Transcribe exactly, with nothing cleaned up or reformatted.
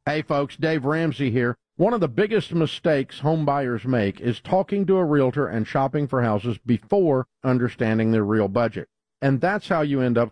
Hey folks, Dave Ramsey here. One of the biggest mistakes home buyers make is talking to a realtor and shopping for houses before understanding their real budget. And that's how you end up